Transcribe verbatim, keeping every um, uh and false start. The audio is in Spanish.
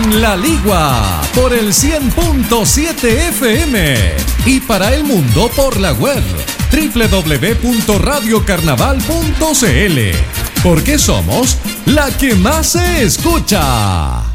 en La Ligua por el cien punto siete F M y para el mundo por la web doble u doble u doble u punto radio carnaval punto c l, porque somos la que más se escucha.